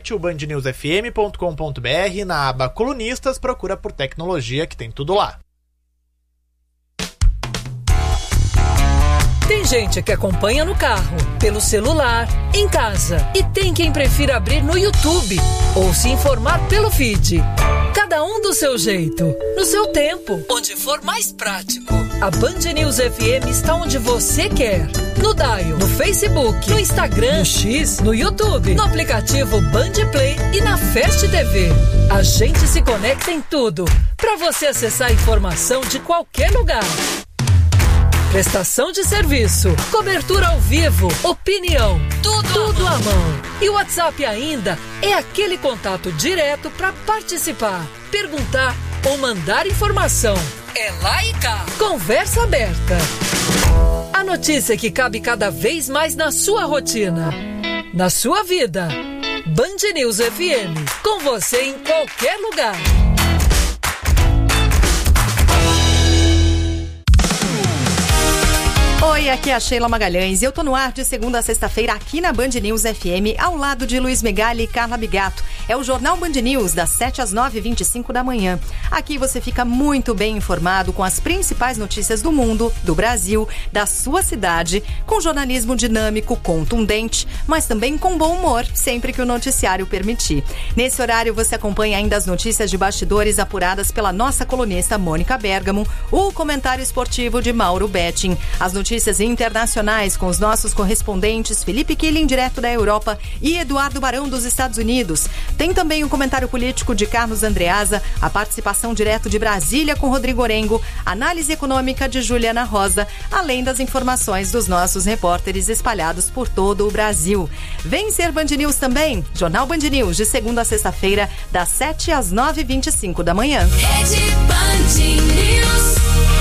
site, o bandnewsfm.com.br, na aba Colunistas, procura por tecnologia que tem tudo lá. Tem gente que acompanha no carro, pelo celular, em casa. E tem quem prefira abrir no YouTube ou se informar pelo feed. Cada um do seu jeito, no seu tempo, onde for mais prático. A Band News FM está onde você quer. No Dial, no Facebook, no Instagram, no X, no YouTube, no aplicativo Band Play e na Fast TV. A gente se conecta em tudo, para você acessar a informação de qualquer lugar. Prestação de serviço, cobertura ao vivo, opinião, tudo à mão. E o WhatsApp ainda é aquele contato direto para participar, perguntar ou mandar informação. É lá e cá. Conversa aberta. A notícia que cabe cada vez mais na sua rotina, na sua vida. Band News FM, com você em qualquer lugar. Oi, aqui é a Sheila Magalhães e eu tô no ar de segunda a sexta-feira aqui na Band News FM, ao lado de Luiz Megali e Carla Bigato. É o Jornal Band News, das 7 às 9h25 da manhã. Aqui você fica muito bem informado com as principais notícias do mundo, do Brasil, da sua cidade, com jornalismo dinâmico, contundente, mas também com bom humor, sempre que o noticiário permitir. Nesse horário você acompanha ainda as notícias de bastidores apuradas pela nossa colunista Mônica Bergamo, o comentário esportivo de Mauro Betting, as notícias internacionais com os nossos correspondentes Felipe Killing, direto da Europa, e Eduardo Barão, dos Estados Unidos. Tem também o comentário político de Carlos Andreasa, a participação direto de Brasília com Rodrigo Orengo, análise econômica de Juliana Rosa, além das informações dos nossos repórteres espalhados por todo o Brasil. Vem ser Band News também, Jornal Band News, de segunda a sexta-feira, das 7 às 9h25 da manhã. Rede Band News.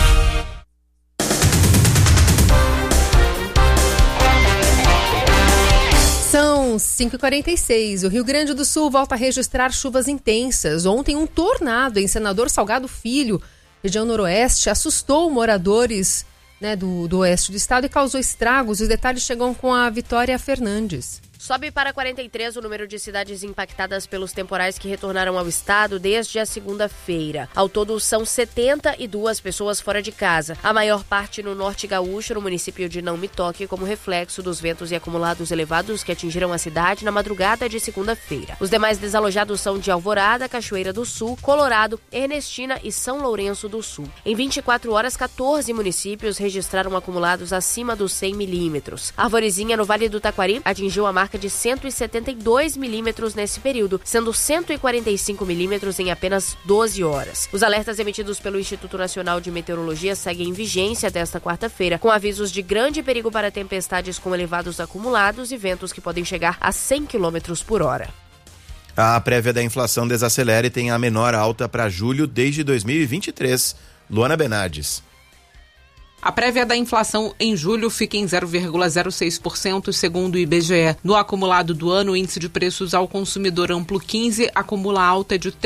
São 5h46. O Rio Grande do Sul volta a registrar chuvas intensas. Ontem, um tornado em Senador Salgado Filho, região noroeste, assustou moradores, do oeste do estado e causou estragos. Os detalhes chegam com a Vitória Fernandes. Sobe para 43 o número de cidades impactadas pelos temporais que retornaram ao estado desde a segunda-feira. Ao todo, são 72 pessoas fora de casa. A maior parte no norte gaúcho, no município de Não Me Toque, como reflexo dos ventos e acumulados elevados que atingiram a cidade na madrugada de segunda-feira. Os demais desalojados são de Alvorada, Cachoeira do Sul, Colorado, Ernestina e São Lourenço do Sul. Em 24 horas, 14 municípios registraram acumulados acima dos 100 milímetros. Arvorezinha, no Vale do Taquari, atingiu a marca de 172 milímetros nesse período, sendo 145 milímetros em apenas 12 horas. Os alertas emitidos pelo Instituto Nacional de Meteorologia seguem em vigência desta quarta-feira, com avisos de grande perigo para tempestades com elevados acumulados e ventos que podem chegar a 100 km por hora. A prévia da inflação desacelera e tem a menor alta para julho desde 2023. Luana Bernardes. A prévia da inflação em julho fica em 0,06%, segundo o IBGE. No acumulado do ano, o índice de preços ao consumidor amplo 15 acumula alta de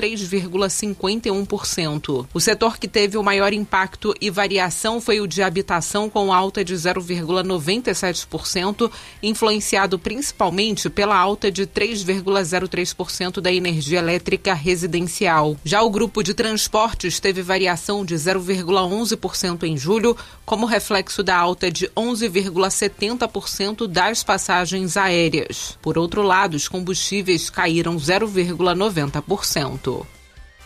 3,51%. O setor que teve o maior impacto e variação foi o de habitação, com alta de 0,97%, influenciado principalmente pela alta de 3,03% da energia elétrica residencial. Já o grupo de transportes teve variação de 0,11% em julho, como reflexo da alta de 11,70% das passagens aéreas. Por outro lado, os combustíveis caíram 0,90%.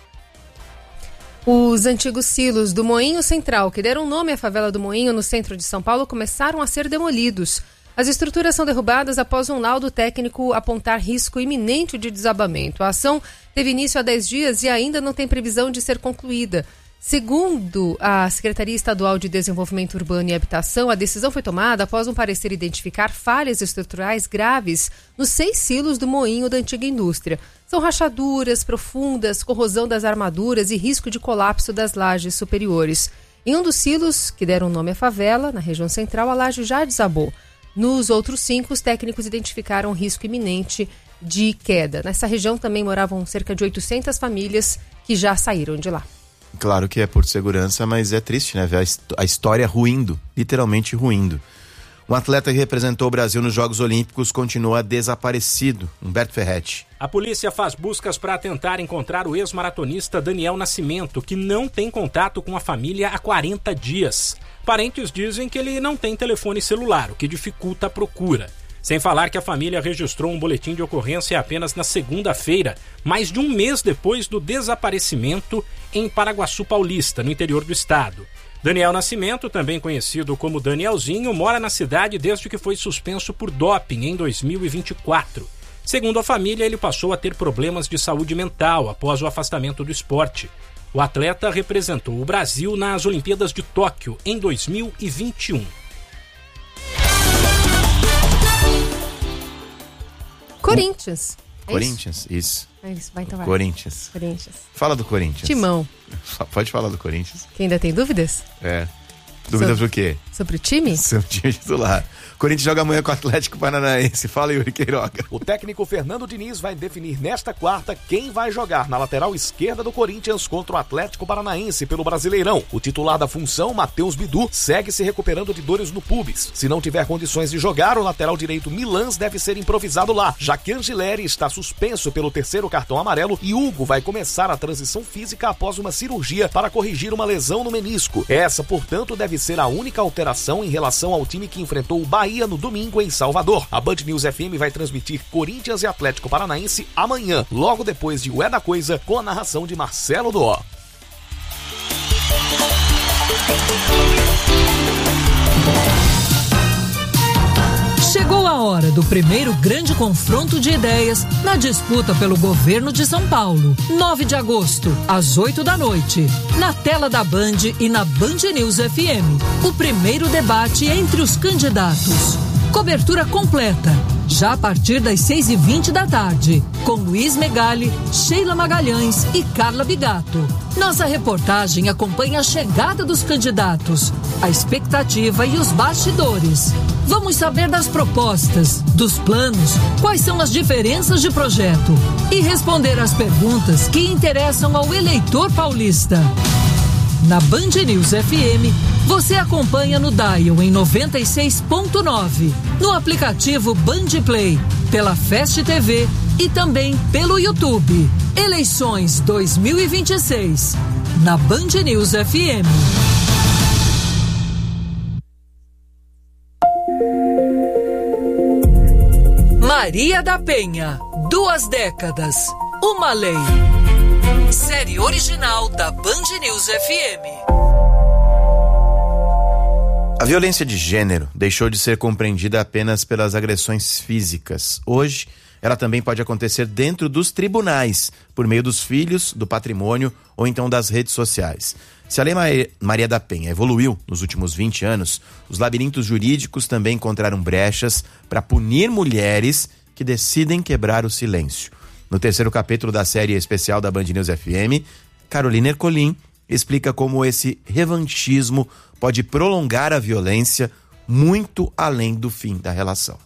Os antigos silos do Moinho Central, que deram nome à favela do Moinho no centro de São Paulo, começaram a ser demolidos. As estruturas são derrubadas após um laudo técnico apontar risco iminente de desabamento. A ação teve início há 10 dias e ainda não tem previsão de ser concluída. Segundo a Secretaria Estadual de Desenvolvimento Urbano e Habitação, a decisão foi tomada após um parecer identificar falhas estruturais graves nos 6 silos do moinho da antiga indústria. São rachaduras profundas, corrosão das armaduras e risco de colapso das lajes superiores. Em um dos silos, que deram nome à favela, na região central, a laje já desabou. Nos outros 5, os técnicos identificaram risco iminente de queda. Nessa região também moravam cerca de 800 famílias que já saíram de lá. Claro que é por segurança, mas é triste, né? Ver a história ruindo, literalmente ruindo. Um atleta que representou o Brasil nos Jogos Olímpicos continua desaparecido. Humberto Ferretti. A polícia faz buscas para tentar encontrar o ex-maratonista Daniel Nascimento, que não tem contato com a família há 40 dias. Parentes dizem que ele não tem telefone celular, o que dificulta a procura. Sem falar que a família registrou um boletim de ocorrência apenas na segunda-feira, mais de um mês depois do desaparecimento em Paraguaçu Paulista, no interior do estado. Daniel Nascimento, também conhecido como Danielzinho, mora na cidade desde que foi suspenso por doping em 2024. Segundo a família, ele passou a ter problemas de saúde mental após o afastamento do esporte. O atleta representou o Brasil nas Olimpíadas de Tóquio em 2021. Corinthians. Corinthians, isso. É isso, vai então vai. Corinthians. Fala do Corinthians. Timão. Pode falar do Corinthians. Quem ainda tem dúvidas? Dúvidas do quê? Sobre o time? Seu time titular. Corinthians joga amanhã com o Atlético Paranaense. Fala, Yuri Queiroga. O técnico Fernando Diniz vai definir nesta quarta quem vai jogar na lateral esquerda do Corinthians contra o Atlético Paranaense pelo Brasileirão. O titular da função, Matheus Bidu, segue se recuperando de dores no pubis. Se não tiver condições de jogar, o lateral direito Milans deve ser improvisado lá, já que Angileri está suspenso pelo 3º cartão amarelo e Hugo vai começar a transição física após uma cirurgia para corrigir uma lesão no menisco. Essa, portanto, deve ser a única alteração em relação ao time que enfrentou o Bahia no domingo em Salvador. A Band News FM vai transmitir Corinthians e Atlético Paranaense amanhã, logo depois de Ué da Coisa, com a narração de Marcelo Dó. Chegou a hora do primeiro grande confronto de ideias na disputa pelo governo de São Paulo. 9 de agosto, às 8 da noite. Na tela da Band e na Band News FM. O primeiro debate entre os candidatos. Cobertura completa, já a partir das 6h20 da tarde, com Luiz Megali, Sheila Magalhães e Carla Bigato. Nossa reportagem acompanha a chegada dos candidatos, a expectativa e os bastidores. Vamos saber das propostas, dos planos, quais são as diferenças de projeto e responder às perguntas que interessam ao eleitor paulista. Na Band News FM, você acompanha no Dial em 96.9, no aplicativo Band Play, pela Fast TV e também pelo YouTube. Eleições 2026, na Band News FM. Maria da Penha, 2 décadas, uma lei. Série original da Band News FM. A violência de gênero deixou de ser compreendida apenas pelas agressões físicas. Hoje, ela também pode acontecer dentro dos tribunais, por meio dos filhos, do patrimônio ou então das redes sociais. Se a Lei Maria da Penha evoluiu nos últimos 20 anos, os labirintos jurídicos também encontraram brechas para punir mulheres que decidem quebrar o silêncio. No 3º capítulo da série especial da Band News FM, Carolina Ercolim explica como esse revanchismo pode prolongar a violência muito além do fim da relação.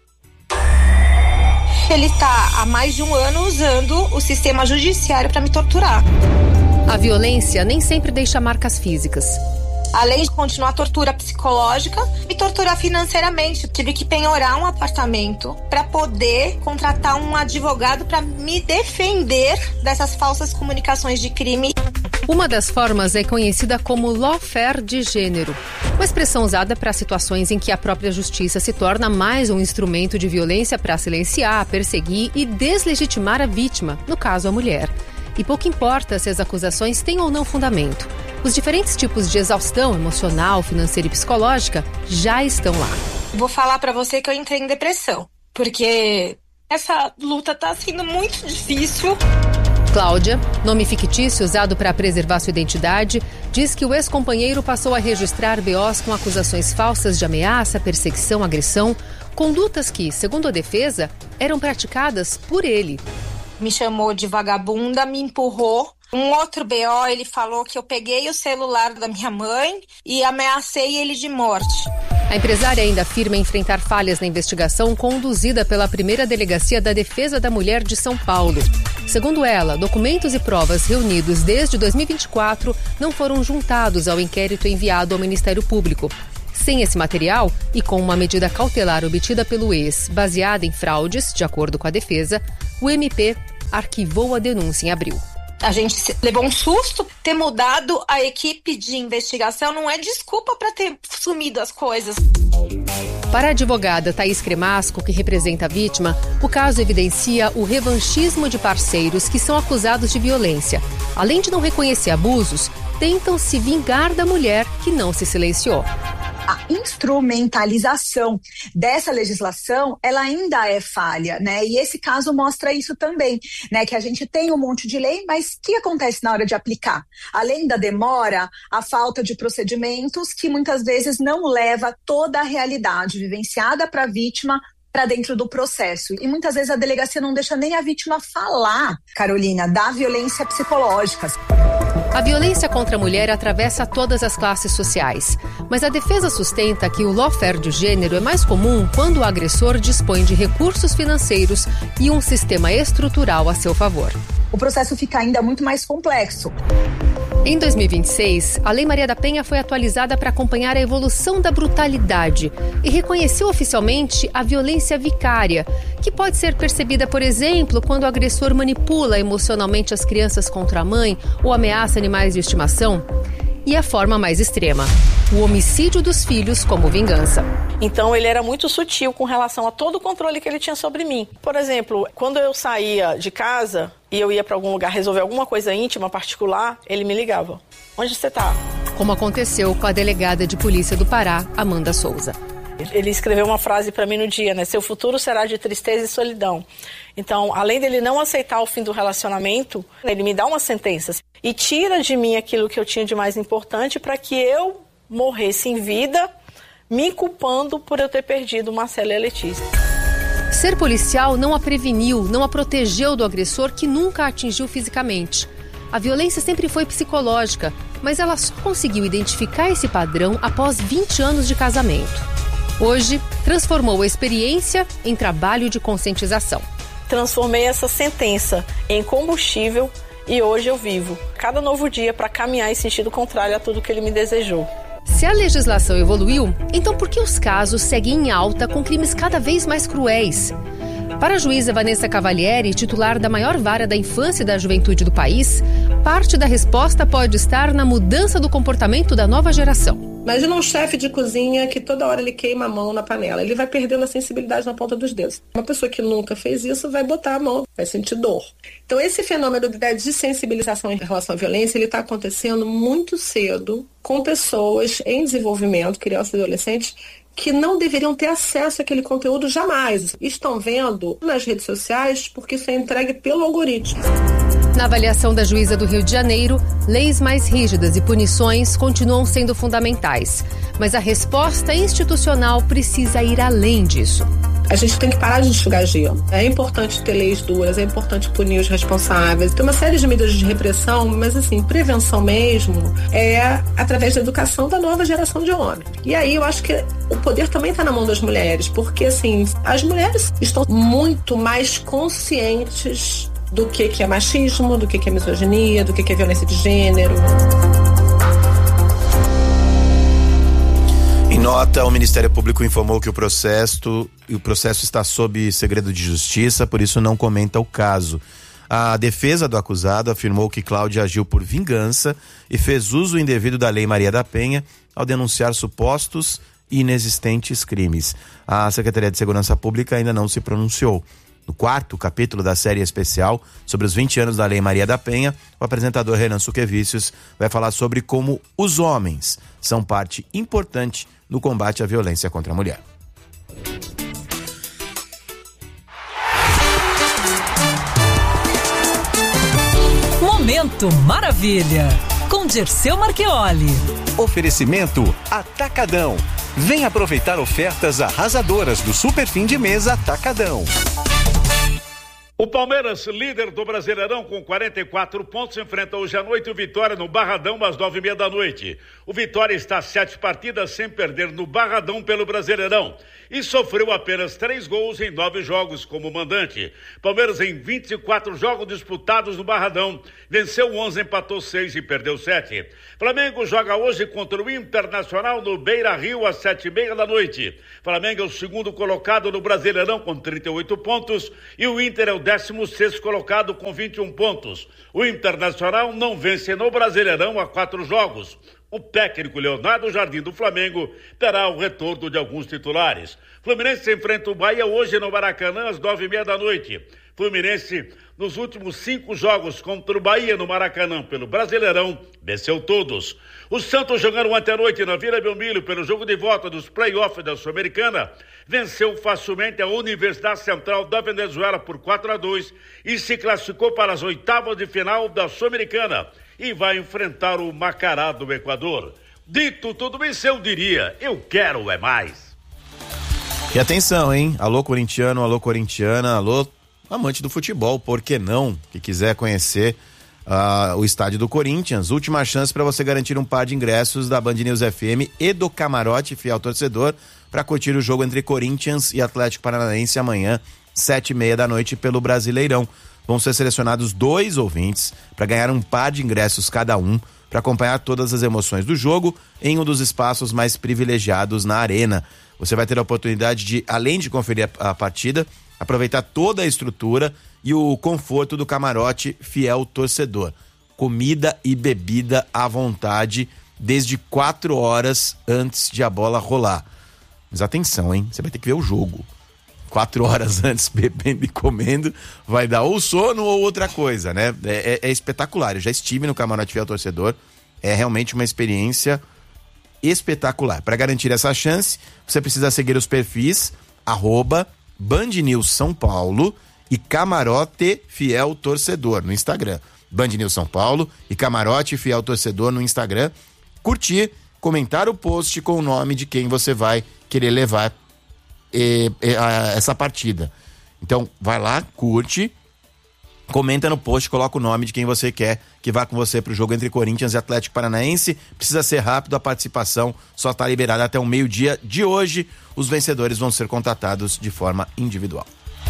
Ele está há mais de um ano usando o sistema judiciário para me torturar. A violência nem sempre deixa marcas físicas. Além de continuar a tortura psicológica, me torturar financeiramente. Tive que penhorar um apartamento para poder contratar um advogado para me defender dessas falsas comunicações de crime. Uma das formas é conhecida como lawfare de gênero, uma expressão usada para situações em que a própria justiça se torna mais um instrumento de violência para silenciar, perseguir e deslegitimar a vítima, no caso a mulher. E pouco importa se as acusações têm ou não fundamento. Os diferentes tipos de exaustão emocional, financeira e psicológica já estão lá. Vou falar pra você que eu entrei em depressão, porque essa luta tá sendo muito difícil. Cláudia, nome fictício usado para preservar sua identidade, diz que o ex-companheiro passou a registrar BOs com acusações falsas de ameaça, perseguição, agressão, condutas que, segundo a defesa, eram praticadas por ele. Me chamou de vagabunda, me empurrou. Um outro BO, ele falou que eu peguei o celular da minha mãe e ameacei ele de morte. A empresária ainda afirma enfrentar falhas na investigação conduzida pela primeira delegacia da Defesa da Mulher de São Paulo. Segundo ela, documentos e provas reunidos desde 2024 não foram juntados ao inquérito enviado ao Ministério Público. sem esse material e com uma medida cautelar obtida pelo ex, baseada em fraudes, de acordo com a defesa, o MP arquivou a denúncia em abril. A gente levou um susto. Ter mudado a equipe de investigação não é desculpa para ter sumido as coisas. Para a advogada Thaís Cremasco, que representa a vítima, o caso evidencia o revanchismo de parceiros que são acusados de violência. Além de não reconhecer abusos, tentam se vingar da mulher que não se silenciou. A instrumentalização dessa legislação, ela ainda é falha, né? E esse caso mostra isso também, né? Que a gente tem um monte de lei, mas o que acontece na hora de aplicar? Além da demora, a falta de procedimentos que muitas vezes não leva toda a realidade vivenciada para a vítima para dentro do processo. E muitas vezes a delegacia não deixa nem a vítima falar, Carolina, da violência psicológica. A violência contra a mulher atravessa todas as classes sociais, mas a defesa sustenta que o lawfare de gênero é mais comum quando o agressor dispõe de recursos financeiros e um sistema estrutural a seu favor. O processo fica ainda muito mais complexo. Em 2026, a Lei Maria da Penha foi atualizada para acompanhar a evolução da brutalidade e reconheceu oficialmente a violência vicária, que pode ser percebida, por exemplo, quando o agressor manipula emocionalmente as crianças contra a mãe ou ameaça animais de estimação. E a forma mais extrema, o homicídio dos filhos como vingança. Então ele era muito sutil com relação a todo o controle que ele tinha sobre mim. Por exemplo, quando eu saía de casa e eu ia para algum lugar resolver alguma coisa íntima, particular, ele me ligava. Onde você tá? Como aconteceu com a delegada de polícia do Pará, Amanda Souza. Ele escreveu uma frase para mim no dia, né? Seu futuro será de tristeza e solidão. Então, além dele não aceitar o fim do relacionamento, ele me dá uma sentença e tira de mim aquilo que eu tinha de mais importante para que eu morresse em vida, me culpando por eu ter perdido Marcela e a Letícia. Ser policial não a preveniu, não a protegeu do agressor que nunca a atingiu fisicamente. A violência sempre foi psicológica, mas ela só conseguiu identificar esse padrão após 20 anos de casamento. Hoje, transformou a experiência em trabalho de conscientização. Transformei essa sentença em combustível e hoje eu vivo cada novo dia para caminhar em sentido contrário a tudo que ele me desejou. Se a legislação evoluiu, então por que os casos seguem em alta com crimes cada vez mais cruéis? Para a juíza Vanessa Cavalieri, titular da maior vara da infância e da juventude do país, parte da resposta pode estar na mudança do comportamento da nova geração. Imagina um chefe de cozinha que toda hora ele queima a mão na panela. Ele vai perdendo a sensibilidade na ponta dos dedos. Uma pessoa que nunca fez isso vai botar a mão, vai sentir dor. Então esse fenômeno da desensibilização em relação à violência, ele está acontecendo muito cedo com pessoas em desenvolvimento, crianças e adolescentes, que não deveriam ter acesso àquele conteúdo jamais. Estão vendo nas redes sociais porque isso é entregue pelo algoritmo. Na avaliação da juíza do Rio de Janeiro, leis mais rígidas e punições continuam sendo fundamentais. Mas a resposta institucional precisa ir além disso. A gente tem que parar de enxugar gelo. É importante ter leis duras, é importante punir os responsáveis. Tem uma série de medidas de repressão, mas assim, prevenção mesmo é através da educação da nova geração de homens. E aí eu acho que o poder também está na mão das mulheres, porque assim, as mulheres estão muito mais conscientes do que é machismo, do que é misoginia, do que é violência de gênero. Em nota, o Ministério Público informou que o processo está sob segredo de justiça, por isso não comenta o caso. A defesa do acusado afirmou que Cláudia agiu por vingança e fez uso indevido da Lei Maria da Penha ao denunciar supostos e inexistentes crimes. A Secretaria de Segurança Pública ainda não se pronunciou. No 4º capítulo da série especial sobre os 20 anos da Lei Maria da Penha, o apresentador Renan Suquevicius vai falar sobre como os homens são parte importante no combate à violência contra a mulher. Momento Maravilha, com Dirceu Marchioli. Oferecimento Atacadão. Vem aproveitar ofertas arrasadoras do Super Fim de Mês Atacadão. O Palmeiras, líder do Brasileirão com 44 pontos, enfrenta hoje à noite o Vitória no Barradão às 9h30 da noite. O Vitória está 7 partidas sem perder no Barradão pelo Brasileirão e sofreu apenas 3 gols em 9 jogos como mandante. Palmeiras em 24 jogos disputados no Barradão, venceu 11, empatou 6 e perdeu 7. Flamengo joga hoje contra o Internacional no Beira-Rio às 7h30 da noite. Flamengo é o segundo colocado no Brasileirão com 38 pontos e o Inter é o 16º colocado com 21 pontos. O Internacional não vence no Brasileirão há 4 jogos. O técnico Leonardo Jardim do Flamengo terá o retorno de alguns titulares. Fluminense enfrenta o Bahia hoje no Maracanã às 9h30 da noite. Fluminense, nos últimos 5 jogos contra o Bahia no Maracanã pelo Brasileirão, venceu todos. O Santos, jogando ontem à noite na Vila Belmiro pelo jogo de volta dos play-offs da Sul-Americana, venceu facilmente a Universidade Central da Venezuela por 4-2 e se classificou para as oitavas de final da Sul-Americana e vai enfrentar o Macará do Equador. Dito tudo isso, eu diria, eu quero é mais. E atenção, hein? Alô corintiano, alô corintiana, alô amante do futebol, por que não? Que quiser conhecer o estádio do Corinthians, última chance para você garantir um par de ingressos da Band News FM e do Camarote Fiel Torcedor para curtir o jogo entre Corinthians e Atlético Paranaense amanhã, 7h30 da noite pelo Brasileirão. Vão ser selecionados 2 ouvintes para ganhar um par de ingressos cada um para acompanhar todas as emoções do jogo em um dos espaços mais privilegiados na arena. Você vai ter a oportunidade de, além de conferir a partida, aproveitar toda a estrutura e o conforto do Camarote Fiel Torcedor. Comida e bebida à vontade desde 4 horas antes de a bola rolar. Mas atenção, hein? Você vai ter que ver o jogo. 4 horas antes, bebendo e comendo, vai dar ou sono ou outra coisa, né? É espetacular. Eu já estive no Camarote Fiel Torcedor. É realmente uma experiência espetacular. Para garantir essa chance, você precisa seguir os perfis @Band News São Paulo e Camarote Fiel Torcedor no Instagram. Band News São Paulo e Camarote Fiel Torcedor no Instagram. Curtir, comentar o post com o nome de quem você vai querer levar essa partida. Então, vai lá, curte, comenta no post, coloca o nome de quem você quer que vá com você pro jogo entre Corinthians e Atlético Paranaense. Precisa ser rápido, a participação só está liberada até o meio-dia de hoje. Os vencedores vão ser contatados de forma individual.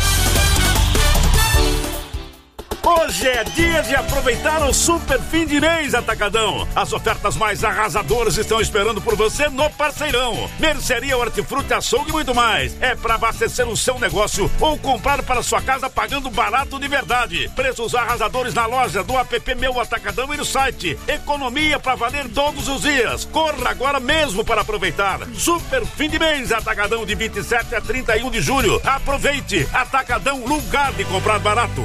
Hoje é dia de aproveitar o super fim de mês Atacadão. As ofertas mais arrasadoras estão esperando por você no Parceirão. Mercearia, hortifruti, açougue e muito mais. É para abastecer o seu negócio ou comprar para sua casa pagando barato de verdade. Preços arrasadores na loja, do app Meu Atacadão e no site. Economia para valer todos os dias. Corra agora mesmo para aproveitar. Super fim de mês Atacadão de 27 a 31 de julho. Aproveite. Atacadão, lugar de comprar barato.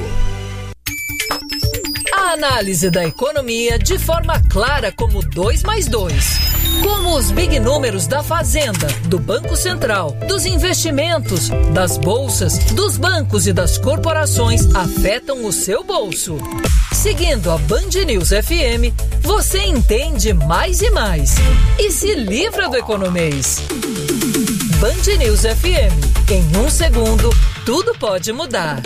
A análise da economia de forma clara como 2 mais 2. Como os big números da Fazenda, do Banco Central, dos investimentos, das bolsas, dos bancos e das corporações afetam o seu bolso. Seguindo a Band News FM, você entende mais e mais. E se livra do economês. Band News FM. Em 1 segundo, tudo pode mudar.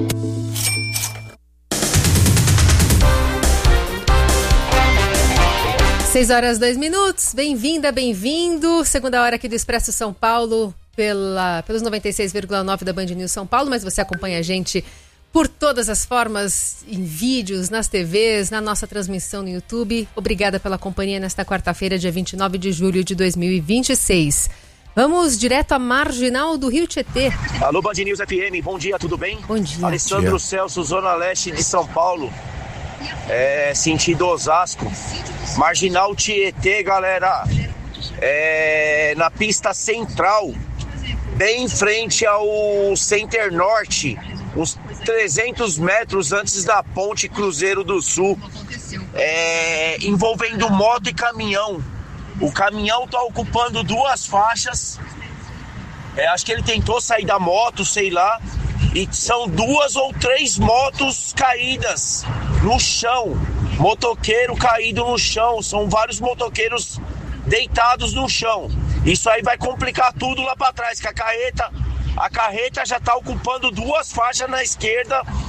6h02. Bem-vinda, bem-vindo. Segunda hora aqui do Expresso São Paulo, pelos 96,9 da Band News São Paulo, mas você acompanha a gente por todas as formas, em vídeos, nas TVs, na nossa transmissão no YouTube. Obrigada pela companhia nesta quarta-feira, dia 29 de julho de 2026. Vamos direto à Marginal do Rio Tietê. Alô, Band News FM, bom dia, tudo bem? Bom dia. Alessandro Celso, Zona Leste de São Paulo, sentido Osasco. Marginal Tietê, galera, na pista central, bem em frente ao Center Norte, uns 300 metros antes da ponte Cruzeiro do Sul, envolvendo moto e caminhão. O caminhão tá ocupando 2 faixas, acho que ele tentou sair da moto, sei lá, e são 2 ou 3 motos caídas no chão. Motoqueiro caído no chão, são vários motoqueiros deitados no chão. Isso aí vai complicar tudo lá para trás, que a carreta já tá ocupando 2 faixas na esquerda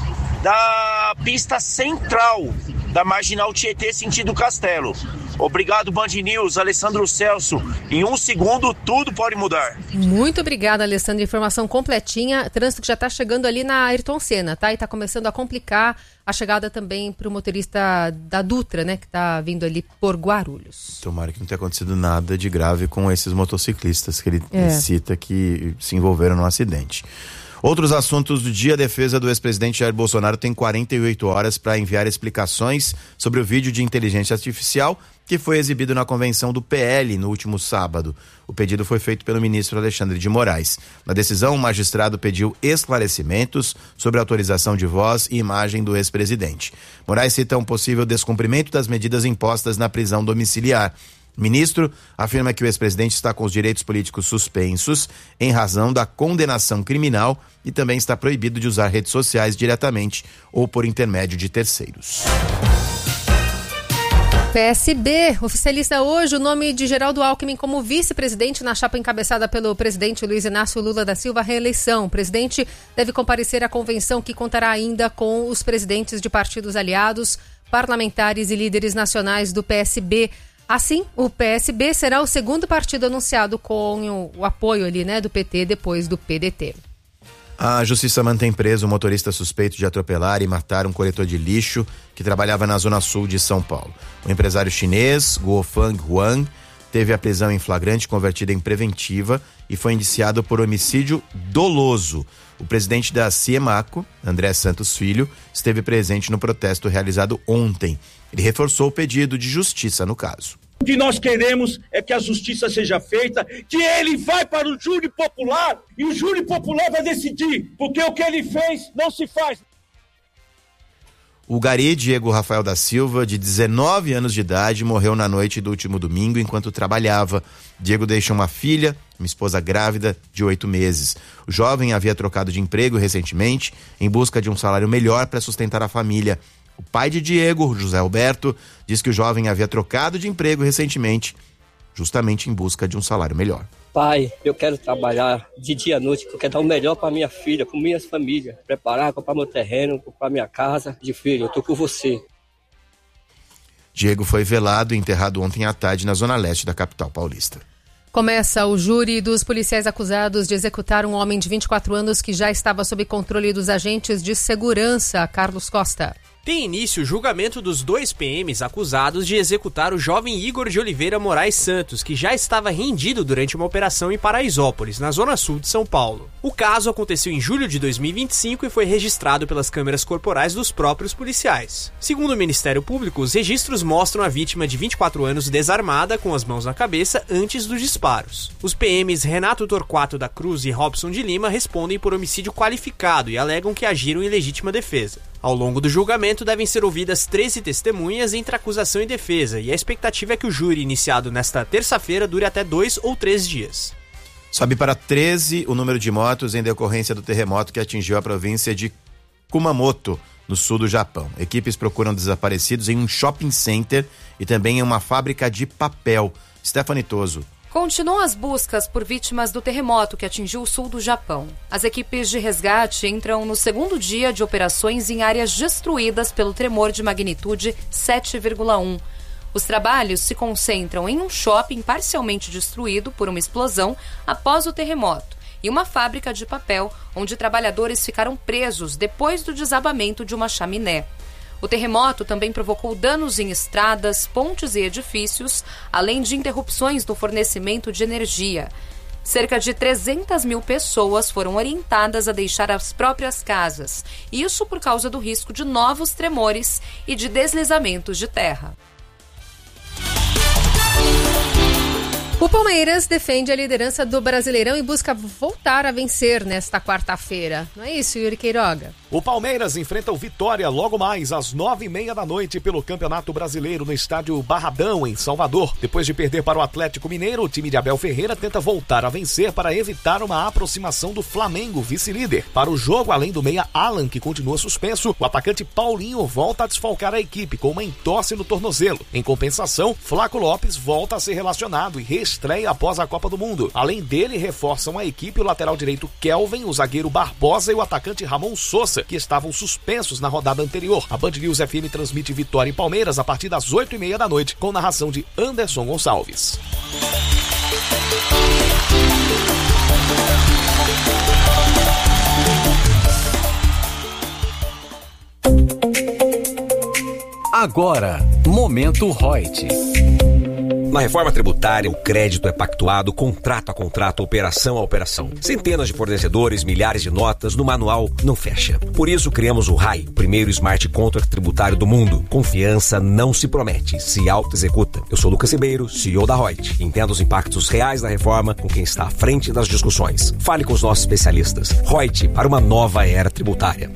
da pista central da Marginal Tietê, sentido Castelo. Obrigado, Band News, Alessandro Celso. Em 1 segundo, tudo pode mudar. Muito obrigada, Alessandro. Informação completinha. Trânsito que já está chegando ali na Ayrton Senna, tá? E está começando a complicar a chegada também para o motorista da Dutra, né? Que está vindo ali por Guarulhos. Tomara que não tenha acontecido nada de grave com esses motociclistas que ele cita que se envolveram no acidente. Outros assuntos do dia: a defesa do ex-presidente Jair Bolsonaro tem 48 horas para enviar explicações sobre o vídeo de inteligência artificial que foi exibido na convenção do PL no último sábado. O pedido foi feito pelo ministro Alexandre de Moraes. Na decisão, o magistrado pediu esclarecimentos sobre a autorização de voz e imagem do ex-presidente. Moraes cita um possível descumprimento das medidas impostas na prisão domiciliar. O ministro afirma que o ex-presidente está com os direitos políticos suspensos em razão da condenação criminal e também está proibido de usar redes sociais diretamente ou por intermédio de terceiros. PSB oficializa hoje o nome de Geraldo Alckmin como vice-presidente na chapa encabeçada pelo presidente Luiz Inácio Lula da Silva à reeleição. O presidente deve comparecer à convenção, que contará ainda com os presidentes de partidos aliados, parlamentares e líderes nacionais do PSB. Assim, o PSB será o segundo partido anunciado com o apoio ali, né, do PT depois do PDT. A justiça mantém preso um motorista suspeito de atropelar e matar um coletor de lixo que trabalhava na zona sul de São Paulo. O empresário chinês Guofang Huang teve a prisão em flagrante convertida em preventiva e foi indiciado por homicídio doloso. O presidente da CIEMACO, André Santos Filho, esteve presente no protesto realizado ontem. Ele reforçou o pedido de justiça no caso. O que nós queremos é que a justiça seja feita, que ele vai para o júri popular e o júri popular vai decidir, porque o que ele fez não se faz. O gari Diego Rafael da Silva, de 19 anos de idade, morreu na noite do último domingo enquanto trabalhava. Diego deixa uma filha, uma esposa grávida de 8 meses. O jovem havia trocado de emprego recentemente em busca de um salário melhor para sustentar a família. O pai de Diego, José Alberto, diz que o jovem havia trocado de emprego recentemente, justamente em busca de um salário melhor. Pai, eu quero trabalhar de dia à noite, porque eu quero dar o melhor para minha filha, para minha família. Preparar, comprar meu terreno, comprar minha casa. De filho, eu tô com você. Diego foi velado e enterrado ontem à tarde na zona leste da capital paulista. Começa o júri dos policiais acusados de executar um homem de 24 anos que já estava sob controle dos agentes de segurança. Carlos Costa. Tem início o julgamento dos 2 PMs acusados de executar o jovem Igor de Oliveira Moraes Santos, que já estava rendido durante uma operação em Paraisópolis, na zona sul de São Paulo. O caso aconteceu em julho de 2025 e foi registrado pelas câmeras corporais dos próprios policiais. Segundo o Ministério Público, os registros mostram a vítima de 24 anos desarmada, com as mãos na cabeça, antes dos disparos. Os PMs Renato Torquato da Cruz e Robson de Lima respondem por homicídio qualificado e alegam que agiram em legítima defesa. Ao longo do julgamento devem ser ouvidas 13 testemunhas entre acusação e defesa, e a expectativa é que o júri, iniciado nesta terça-feira, dure até 2 ou 3 dias. Sobe para 13 o número de mortos em decorrência do terremoto que atingiu a província de Kumamoto, no sul do Japão. Equipes procuram desaparecidos em um shopping center e também em uma fábrica de papel. Stephanie Toso. Continuam as buscas por vítimas do terremoto que atingiu o sul do Japão. As equipes de resgate entram no segundo dia de operações em áreas destruídas pelo tremor de magnitude 7,1. Os trabalhos se concentram em um shopping parcialmente destruído por uma explosão após o terremoto e uma fábrica de papel onde trabalhadores ficaram presos depois do desabamento de uma chaminé. O terremoto também provocou danos em estradas, pontes e edifícios, além de interrupções no fornecimento de energia. Cerca de 300 mil pessoas foram orientadas a deixar as próprias casas, isso por causa do risco de novos tremores e de deslizamentos de terra. O Palmeiras defende a liderança do Brasileirão e busca voltar a vencer nesta quarta-feira. Não é isso, Yuri Queiroga? O Palmeiras enfrenta o Vitória logo mais às 9h30 da noite pelo Campeonato Brasileiro no estádio Barradão, em Salvador. Depois de perder para o Atlético Mineiro, o time de Abel Ferreira tenta voltar a vencer para evitar uma aproximação do Flamengo, vice-líder. Para o jogo, além do meia Alan, que continua suspenso, o atacante Paulinho volta a desfalcar a equipe com uma entorse no tornozelo. Em compensação, Flaco Lopes volta a ser relacionado e estreia após a Copa do Mundo. Além dele, reforçam a equipe o lateral direito Kelvin, o zagueiro Barbosa e o atacante Ramon Sousa, que estavam suspensos na rodada anterior. A Band News FM transmite Vitória e Palmeiras a partir das 8h30 da noite, com narração de Anderson Gonçalves. Agora, Momento Reut. Na reforma tributária, o crédito é pactuado contrato a contrato, operação a operação. Centenas de fornecedores, milhares de notas, no manual não fecha. Por isso criamos o RAI, o primeiro smart contract tributário do mundo. Confiança não se promete, se auto-executa. Eu sou Lucas Ribeiro, CEO da Reut. Entenda os impactos reais da reforma com quem está à frente das discussões. Fale com os nossos especialistas. Reut, para uma nova era tributária.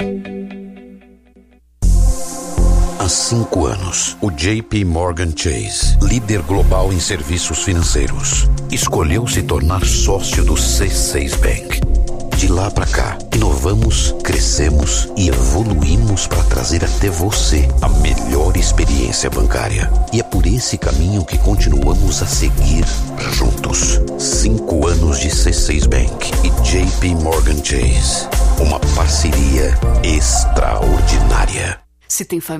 Há 5 anos, o JP Morgan Chase, líder global em serviços financeiros, escolheu se tornar sócio do C6 Bank. De lá para cá, inovamos, crescemos e evoluímos para trazer até você a melhor experiência bancária. E é por esse caminho que continuamos a seguir juntos. 5 anos de C6 Bank e JP Morgan Chase. Uma parceria extraordinária. Se tem família